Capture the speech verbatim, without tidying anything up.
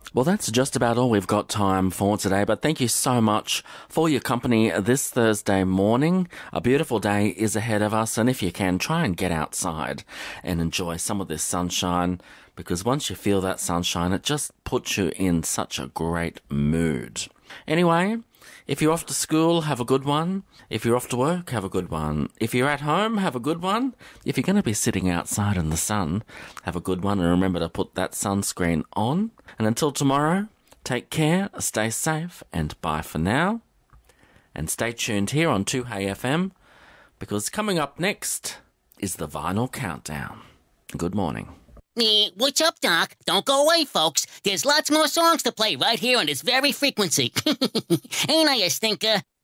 Well, that's just about all we've got time for today, but thank you so much for your company this Thursday morning. A beautiful day is ahead of us, and if you can, try and get outside and enjoy some of this sunshine, because once you feel that sunshine, it just puts you in such a great mood. Anyway, if you're off to school, have a good one. If you're off to work, have a good one. If you're at home, have a good one. If you're going to be sitting outside in the sun, have a good one. And remember to put that sunscreen on. And until tomorrow, take care, stay safe, and bye for now. And stay tuned here on two Hey F M, because coming up next is the Vinyl Countdown. Good morning. Eh, what's up, Doc? Don't go away, folks. There's lots more songs to play right here on this very frequency. Ain't I a stinker?